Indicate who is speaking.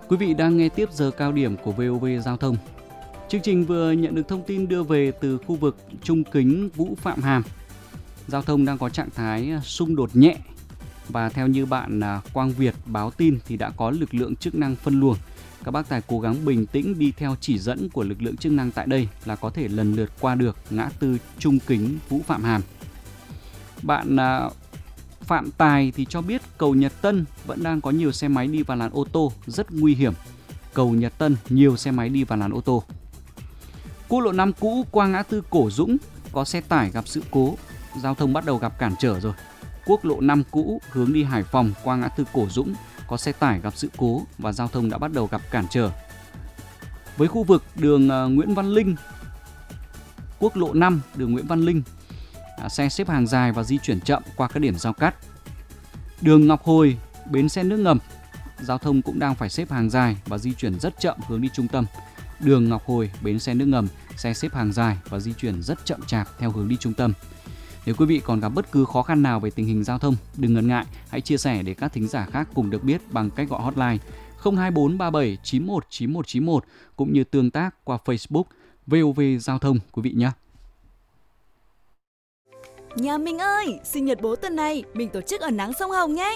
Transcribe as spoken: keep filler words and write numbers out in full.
Speaker 1: Quý vị đang nghe tiếp giờ cao điểm của vê o vê Giao thông. Chương trình vừa nhận được thông tin đưa về từ khu vực Trung Kính Vũ Phạm Hàm. Giao thông đang có trạng thái xung đột nhẹ và theo như bạn Quang Việt báo tin thì đã có lực lượng chức năng phân luồng. Các bác tài cố gắng bình tĩnh đi theo chỉ dẫn của lực lượng chức năng tại đây là có thể lần lượt qua được ngã tư Trung Kính Vũ Phạm Hàm. Bạn Phạm Tài thì cho biết cầu Nhật Tân vẫn đang có nhiều xe máy đi vào làn ô tô, rất nguy hiểm. Cầu Nhật Tân nhiều xe máy đi vào làn ô tô. Quốc lộ năm cũ qua ngã tư Cổ Dũng có xe tải gặp sự cố, giao thông bắt đầu gặp cản trở rồi. Quốc lộ năm cũ hướng đi Hải Phòng qua ngã tư Cổ Dũng có xe tải gặp sự cố và giao thông đã bắt đầu gặp cản trở. Với khu vực đường Nguyễn Văn Linh, quốc lộ năm đường Nguyễn Văn Linh, xe xếp hàng dài và di chuyển chậm qua các điểm giao cắt. Đường Ngọc Hồi, bến xe nước ngầm, giao thông cũng đang phải xếp hàng dài và di chuyển rất chậm hướng đi trung tâm. Đường Ngọc Hồi, bến xe nước ngầm, xe xếp hàng dài và di chuyển rất chậm chạp theo hướng đi trung tâm. Nếu quý vị còn gặp bất cứ khó khăn nào về tình hình giao thông, đừng ngần ngại, hãy chia sẻ để các thính giả khác cùng được biết bằng cách gọi hotline không hai bốn ba bảy chín một chín một chín một cũng như tương tác qua Facebook vê o vê Giao thông quý vị nhé.
Speaker 2: Nhà mình ơi, sinh nhật bố tuần này mình tổ chức ở nắng sông Hồng nhé.